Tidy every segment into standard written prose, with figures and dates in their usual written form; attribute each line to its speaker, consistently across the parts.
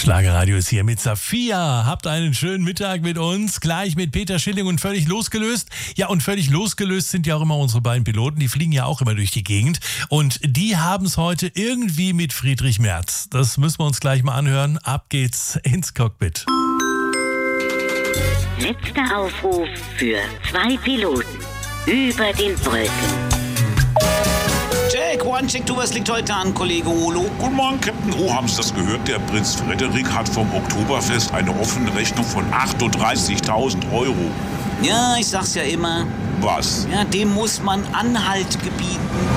Speaker 1: Schlagerradio ist hier mit Sophia. Habt einen schönen Mittag mit uns. Gleich mit Peter Schilling und völlig losgelöst. Ja, und völlig losgelöst sind ja auch immer unsere beiden Piloten. Die fliegen ja auch immer durch die Gegend. Und die haben es heute irgendwie mit Friedrich Merz. Das müssen wir uns gleich mal anhören. Ab geht's ins Cockpit.
Speaker 2: Letzter Aufruf für 2 Piloten über den Brücken.
Speaker 3: Jack, One-Check, du, was liegt heute an, Kollege Olo?
Speaker 4: Guten Morgen, Captain. Oh, haben Sie das gehört? Der Prinz Frederik hat vom Oktoberfest eine offene Rechnung von 38.000 Euro.
Speaker 3: Ja, ich sag's ja immer.
Speaker 4: Was?
Speaker 3: Ja, dem muss man Anhalt gebieten.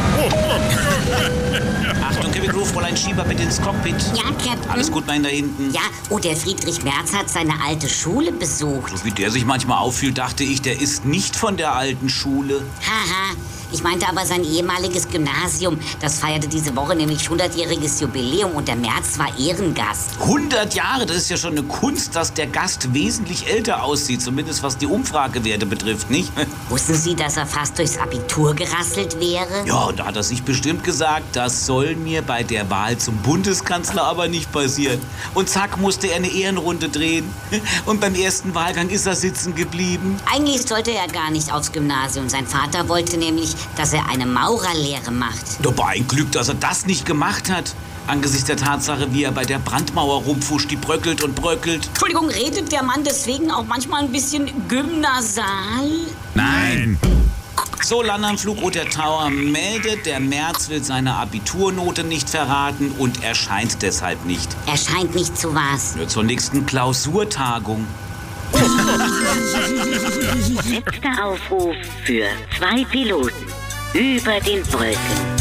Speaker 3: Achtung, Kevin Groove, Fräulein Schieber, bitte ins Cockpit.
Speaker 2: Ja, Captain.
Speaker 3: Alles gut, mein da hinten.
Speaker 2: Ja, oh, der Friedrich Merz hat seine alte Schule besucht.
Speaker 3: So wie der sich manchmal auffühlt, dachte ich, der ist nicht von der alten Schule.
Speaker 2: Haha, ich meinte aber sein ehemaliges Gymnasium. Das feierte diese Woche nämlich 100-jähriges Jubiläum und der Merz war Ehrengast.
Speaker 3: 100 Jahre, das ist ja schon eine Kunst, dass der Gast wesentlich älter aussieht, zumindest was die Umfragewerte betrifft, nicht?
Speaker 2: Wussten Sie, dass er fast durchs Abitur gerasselt wäre?
Speaker 3: Ja, und da hat er sich bestimmt gesagt, das soll mir bei der Wahl zum Bundeskanzler aber nicht passieren. Und zack, musste er eine Ehrenrunde drehen. Und beim ersten Wahlgang ist er sitzen geblieben.
Speaker 2: Eigentlich sollte er gar nicht aufs Gymnasium. Sein Vater wollte nämlich, dass er eine Maurerlehre macht.
Speaker 3: Doch ein Glück, dass er das nicht gemacht hat. Angesichts der Tatsache, wie er bei der Brandmauer rumfuscht, die bröckelt und bröckelt.
Speaker 2: Entschuldigung, redet der Mann deswegen auch manchmal ein bisschen gymnasal?
Speaker 4: Nein!
Speaker 3: So, Landanflug Roter Tower meldet, der Merz will seine Abiturnote nicht verraten und erscheint deshalb nicht.
Speaker 2: Erscheint nicht zu was.
Speaker 3: Nur zur nächsten Klausurtagung.
Speaker 2: Letzter Aufruf für 2 Piloten über den Brücken.